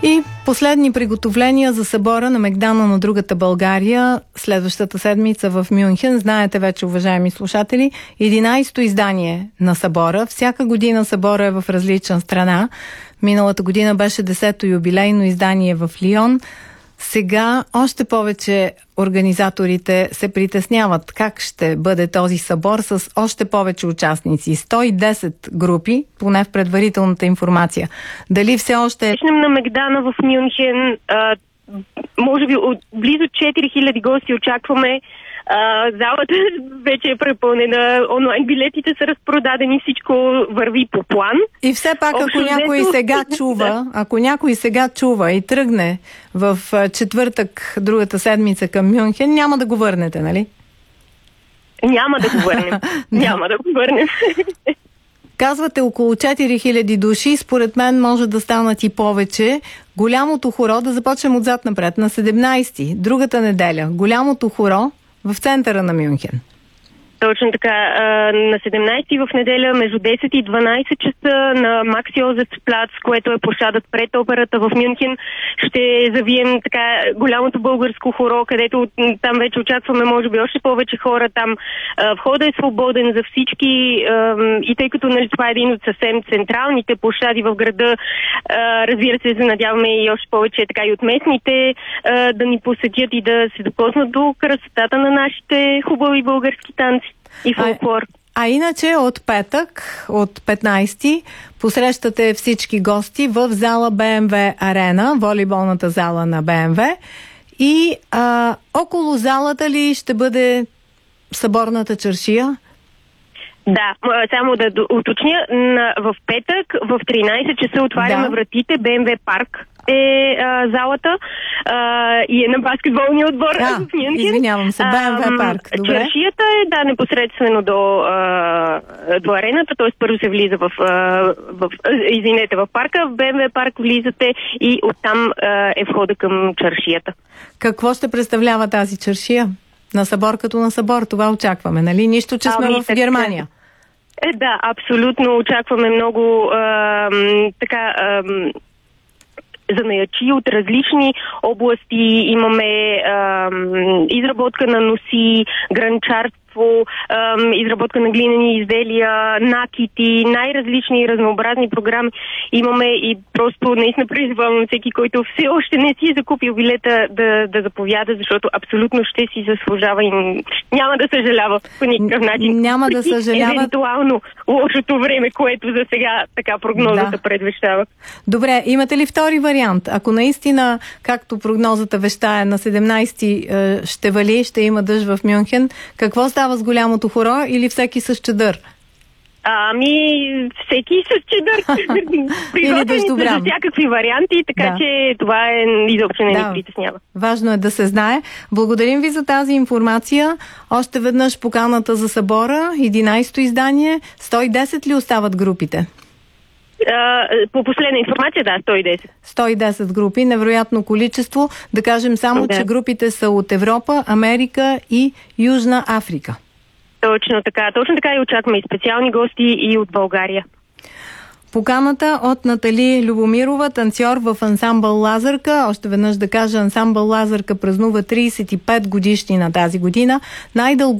И последни приготовления за събора на Мегдана на другата България следващата седмица в Мюнхен. Знаете вече, уважаеми слушатели, 11-то издание на събора. Всяка година събора е в различна страна. Миналата година беше 10-то юбилейно издание в Лион. Сега още повече организаторите се притесняват как ще бъде този събор с още повече участници. 110 групи, поне в предварителната информация. Дали все още... На Мегдана в Мюнхен, може би от близо 4000 гости очакваме. Залата вече е препълнена, онлайн билетите са разпродадени, всичко върви по план. И все пак, ако някой сега чува и тръгне в четвъртък, другата седмица към Мюнхен, няма да го върнете, нали? Няма да го върнем. Няма да го върнем. Казвате около 4000 души, според мен може да станат и повече. Голямото хоро, да започнем отзад напред, на 17-ти, другата неделя, голямото хоро в центъра на Мюнхен. Точно така. На 17-ти в неделя между 10 и 12 часа на Макс Йозеф плац, което е площадът пред операта в Мюнхен, ще завием така голямото българско хоро, където там вече очакваме може би още повече хора. Там входът е свободен за всички и тъй като това е един от съвсем централните площади в града, разбира се надяваме и още повече така и от местните да ни посетят и да се докоснат до красотата на нашите хубави български танци и фолклор. А иначе от петък, от 15-ти, посрещате всички гости в зала БМВ Арена, волейболната зала на БМВ. И около залата ли ще бъде съборната чаршия? Да, само да уточня, в петък в 13 часа отваряме вратите, БМВ парк е залата и е на баскетболния отбор в Мюнхен. Извинявам се, БМВ парк. Добре. Чаршията е непосредствено до арената, т.е. първо се влиза в парка, в БМВ парк влизате и оттам е входа към чаршията. Какво ще представлява тази чаршия? На събор като на събор, това очакваме, нали? Нищо, че сме в Германия. Да, абсолютно очакваме много занаячи от различни области. Имаме изработка на носи, гранчарство, изработка на глинени изделия, накити, най-различни разнообразни програми. Имаме и просто наистина призовавам всеки, който все още не си е закупил билета да заповяда, защото абсолютно ще си заслужава и няма да съжалява по никакъв начин. Няма да съжалява. Евентуално лошото време, което за сега така прогнозата предвещава. Добре, имате ли втори вариант? Ако наистина, както прогнозата вещае, на 17-ти ще вали, ще има дъжд в Мюнхен, какво става с голямото хоро или всеки с чадър? Всеки с чадър. Приготвени са за всякакви варианти, така че това изобщо не ни притеснява. Важно е да се знае. Благодарим ви за тази информация. Още веднъж поканата за събора, 11-то издание. 110 ли остават групите? По последна информация, 110. 110 групи, невероятно количество. Да кажем само, че групите са от Европа, Америка и Южна Африка. Точно така и очакваме и специални гости и от България. Поканата от Натали Любомирова, танцор в ансамбъл Лазърка. Още веднъж да кажа, ансамбъл Лазърка празнува 35 годишнина тази година. Най-дълго